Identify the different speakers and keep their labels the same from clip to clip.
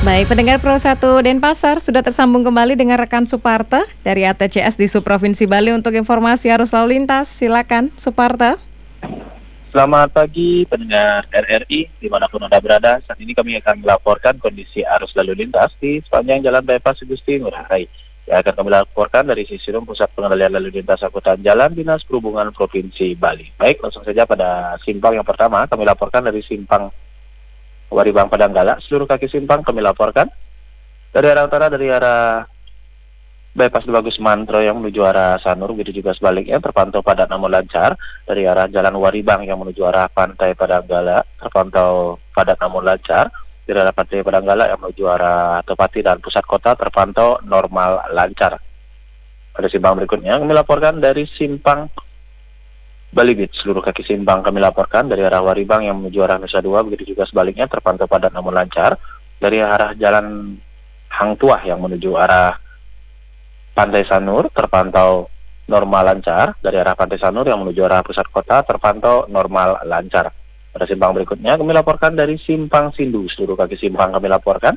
Speaker 1: Baik, pendengar Pro 1 Denpasar sudah tersambung kembali dengan rekan Suparta dari ATCS di Provinsi Bali untuk informasi arus lalu lintas. Silakan, Suparta.
Speaker 2: Selamat pagi pendengar RRI dimanapun Anda berada. Saat ini kami akan melaporkan kondisi arus lalu lintas di sepanjang Jalan Bypass Gusti Ngurah Rai. Yang akan kami laporkan dari Sisirum Pusat Pengendalian Lalu Lintas Angkutan Jalan Dinas Perhubungan Provinsi Bali. Baik, langsung saja pada simpang yang pertama kami laporkan dari simpang Waribang Padanggala. Seluruh kaki simpang kami laporkan dari arah utara, dari arah Bypass Bagus Mantro yang menuju arah Sanur, begitu juga sebaliknya terpantau padat namun lancar. Dari arah Jalan Waribang yang menuju arah Pantai Padanggala terpantau padat namun lancar. Dari arah Pantai Padanggala yang menuju arah Tepati dan pusat kota terpantau normal lancar. Pada simpang berikutnya kami laporkan dari simpang Bali Beach. Seluruh kaki simpang kami laporkan dari arah Waribang yang menuju arah Nusa Dua, begitu juga sebaliknya terpantau padat namun lancar. Dari arah Jalan Hang Tuah yang menuju arah Pantai Sanur terpantau normal lancar. Dari arah Pantai Sanur yang menuju arah pusat kota terpantau normal lancar. Pada simpang berikutnya kami laporkan dari simpang Sindu. Seluruh kaki simpang kami laporkan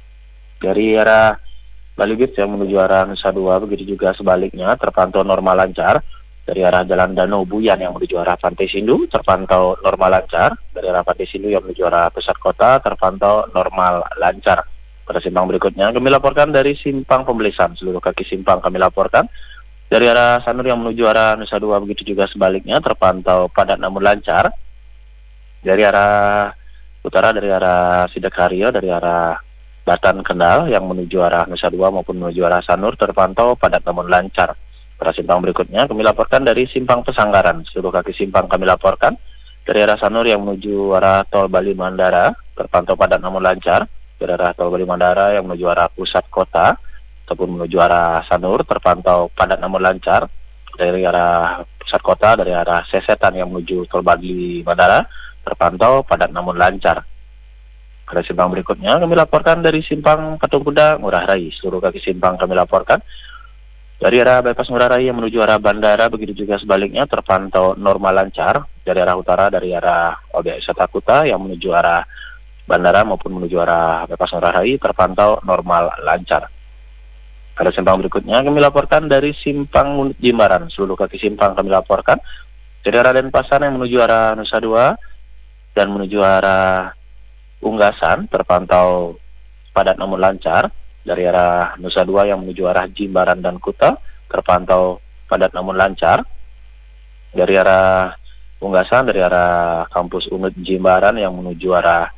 Speaker 2: dari arah Bali Beach yang menuju arah Nusa Dua, begitu juga sebaliknya terpantau normal lancar. Dari arah Jalan Danau Buyan yang menuju arah Pantai Sindu terpantau normal lancar. Dari arah Pantai Sindu yang menuju arah pusat kota terpantau normal lancar. Pada simpang berikutnya kami laporkan dari simpang Pembelisan. Seluruh kaki simpang kami laporkan dari arah Sanur yang menuju arah Nusa Dua, begitu juga sebaliknya terpantau padat namun lancar. Dari arah utara, dari arah Sidakarya, dari arah Batan Kendal yang menuju arah Nusa Dua maupun menuju arah Sanur terpantau padat namun lancar. Pada simpang berikutnya kami laporkan dari simpang Pesanggaran. Seluruh kaki simpang kami laporkan dari arah Sanur yang menuju arah Tol Bali Mandara terpantau padat namun lancar. Dari arah Tol Bali Mandara yang menuju arah pusat kota ataupun menuju arah Sanur terpantau padat namun lancar. Dari arah pusat kota, dari arah Sesetan yang menuju Tol Bali Mandara terpantau padat namun lancar. Pada simpang berikutnya kami laporkan dari simpang Patung Kuda Ngurah Rai. Seluruh kaki simpang kami laporkan dari arah Bypass Ngurah Rai yang menuju arah bandara, begitu juga sebaliknya terpantau normal lancar. Dari arah utara, dari arah Objek Wisata Kuta yang menuju arah bandara maupun menuju arah Bypass Ngurah Rai terpantau normal lancar. Pada simpang berikutnya kami laporkan dari simpang Jimbaran. Seluruh kaki simpang kami laporkan dari arah Denpasar yang menuju arah Nusa Dua dan menuju arah Unggasan terpantau padat namun lancar. Dari arah Nusa Dua yang menuju arah Jimbaran dan Kuta terpantau padat namun lancar. Dari arah Unggasan, dari arah kampus Unggul Jimbaran yang menuju arah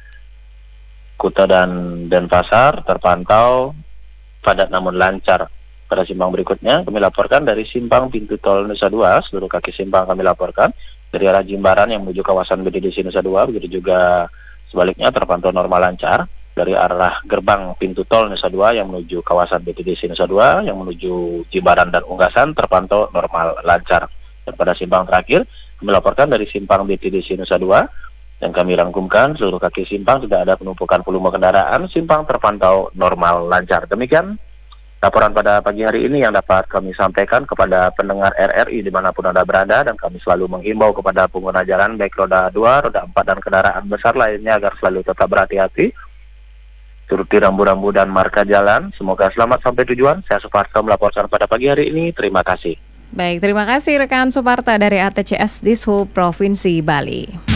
Speaker 2: Kuta dan Denpasar terpantau padat namun lancar. Pada simpang berikutnya kami laporkan dari simpang pintu tol Nusa Dua. Seluruh kaki simpang kami laporkan dari arah Jimbaran yang menuju kawasan BDDC Nusa Dua, begitu juga sebaliknya terpantau normal lancar. Dari arah gerbang pintu tol Nusa Dua yang menuju kawasan BTDC Nusa Dua yang menuju Jimbaran dan Unggasan terpantau normal lancar. Dan pada simpang terakhir kami laporkan dari simpang BTDC Nusa Dua yang kami rangkumkan seluruh kaki simpang tidak ada penumpukan volume kendaraan, simpang terpantau normal lancar. Demikian laporan pada pagi hari ini yang dapat kami sampaikan kepada pendengar RRI dimanapun Anda berada, dan kami selalu menghimbau kepada pengguna jalan baik roda 2, roda 4 dan kendaraan besar lainnya agar selalu tetap berhati-hati, turuti rambu-rambu dan marka jalan. Semoga selamat sampai tujuan. Saya Suparta melaporkan pada pagi hari ini. Terima kasih.
Speaker 1: Baik, terima kasih rekan Suparta dari ATCS di Provinsi Bali.